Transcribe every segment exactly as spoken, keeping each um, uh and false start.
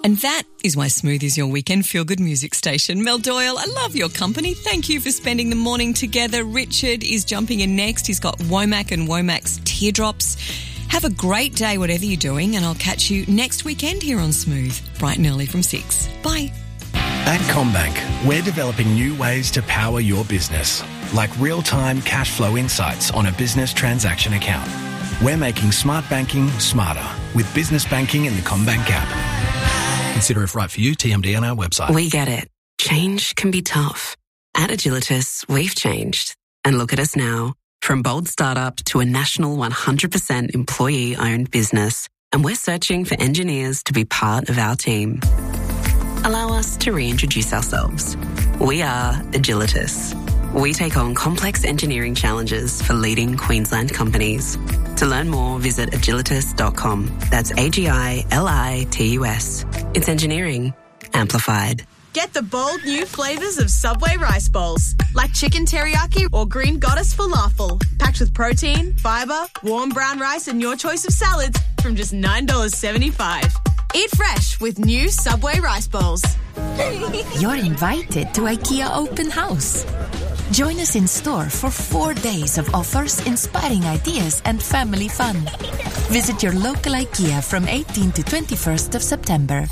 And that is why Smooth is your weekend feel-good music station. Mel Doyle, I love your company. Thank you for spending the morning together. Richard is jumping in next. He's got Womack and Womack's Teardrops. Have a great day, whatever you're doing, and I'll catch you next weekend here on Smooth, bright and early from six. Bye. At CommBank, we're developing new ways to power your business, like real-time cash flow insights on a business transaction account. We're making smart banking smarter with business banking in the CommBank app. Consider if right for you, T M D on our website. We get it. Change can be tough. At Agilitas, we've changed. And look at us now. From bold startup to a national one hundred percent employee-owned business. And we're searching for engineers to be part of our team. Allow us to reintroduce ourselves. We are Agilitas. We take on complex engineering challenges for leading Queensland companies. To learn more, visit agilitas dot com. That's A G I L I T U S. It's engineering amplified. Get the bold new flavours of Subway rice bowls, like chicken teriyaki or green goddess falafel, packed with protein, fibre, warm brown rice and your choice of salads from just nine dollars seventy-five. Eat fresh with new Subway rice bowls. You're invited to IKEA Open House. Join us in store for four days of offers, inspiring ideas and family fun. Visit your local IKEA from eighteenth to twenty-first of September.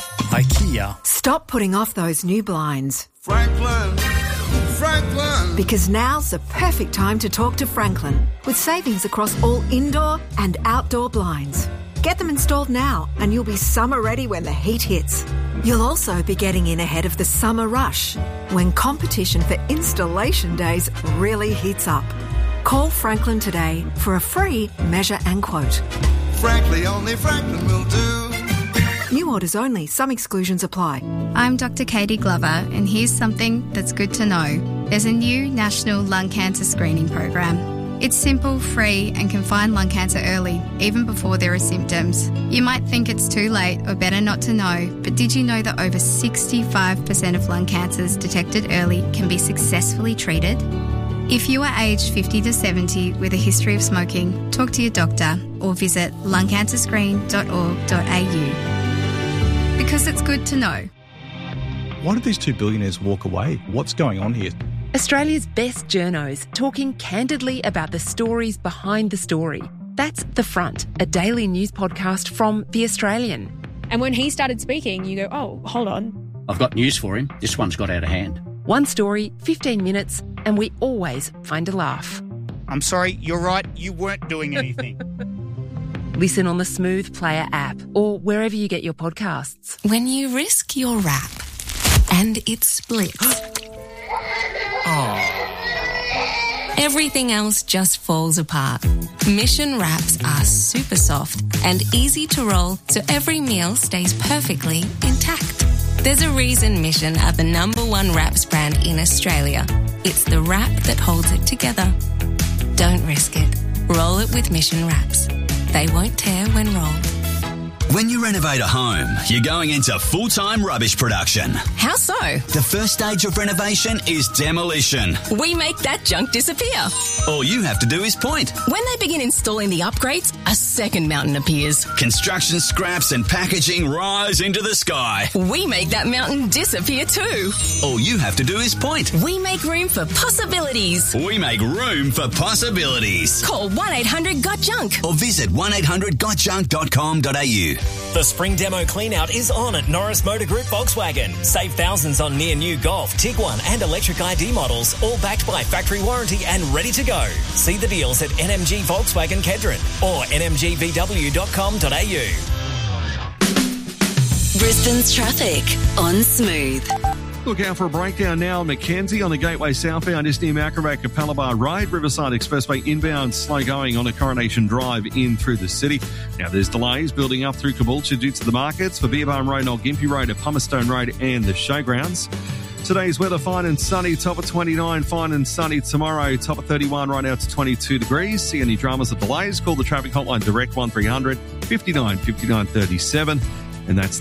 IKEA. Stop putting off those new blinds. Franklin, Franklin. Because now's the perfect time to talk to Franklin, with savings across all indoor and outdoor blinds. Get them installed now and you'll be summer ready when the heat hits. You'll also be getting in ahead of the summer rush, when competition for installation days really heats up. Call Franklin today for a free measure and quote. Frankly, only Franklin will do. New orders only. Some exclusions apply. I'm Doctor Katie Glover, and here's something that's good to know. There's a new national lung cancer screening program. It's simple, free, and can find lung cancer early, even before there are symptoms. You might think it's too late or better not to know, but did you know that over sixty-five percent of lung cancers detected early can be successfully treated? If you are aged fifty to seventy with a history of smoking, talk to your doctor or visit lung cancer screen dot org dot a u. Because it's good to know. Why did these two billionaires walk away? What's going on here? Australia's best journos talking candidly about the stories behind the story. That's The Front, a daily news podcast from The Australian. And when he started speaking, you go, oh, hold on. I've got news for him. This one's got out of hand. One story, fifteen minutes, and we always find a laugh. I'm sorry, you're right, you weren't doing anything. Listen on the Smooth Player app or wherever you get your podcasts. When you risk your wrap and it splits, oh. everything else just falls apart. Mission wraps are super soft and easy to roll, so every meal stays perfectly intact. There's a reason Mission are the number one wraps brand in Australia. It's the wrap that holds it together. Don't risk it. Roll it with Mission wraps. They won't tear when rolled. When you renovate a home, you're going into full-time rubbish production. How so? The first stage of renovation is demolition. We make that junk disappear. All you have to do is point. When they begin installing the upgrades, a second mountain appears. Construction scraps and packaging rise into the sky. We make that mountain disappear too. All you have to do is point. We make room for possibilities. We make room for possibilities. Call one eight hundred got junk or visit one eight hundred got junk dot com dot a u. The spring demo clean-out is on at Norris Motor Group Volkswagen. Save thousands on near-new Golf, Tiguan and electric I D models, all backed by factory warranty and ready to go. See the deals at N M G Volkswagen Kedron or n m g v w dot com dot a u. Brisbane's traffic on Smooth. Look out for a breakdown now at Mackenzie on the Gateway southbound, just near Macrovac Capalabar Road. Riverside Expressway inbound, slow going on a Coronation Drive in through the city. Now there's delays building up through Caboolture due to the markets for Beerbarn Road, Old Gympie Road at Pumice-Stone Road and the Showgrounds. Today's weather, fine and sunny, top of twenty-nine, fine and sunny tomorrow, top of thirty-one, right now to twenty-two degrees. See any dramas or delays, call the traffic hotline direct one three hundred, fifty-nine, fifty-nine, thirty-seven. And that's